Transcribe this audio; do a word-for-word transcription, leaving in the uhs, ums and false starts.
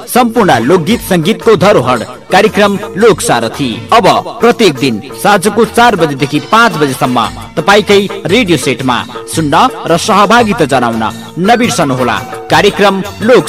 सम्पूर्ण लोकगीत संगीतको धरोहर कार्यक्रम लोक सारथी अब प्रत्येक दिन साँझको चार बजेदेखि पाँच बजेसम्म तपाईकै रेडियो सेटमा सुन्न र सहभागिता जनाउन नबिर्सनुहोला। कार्यक्रम लोक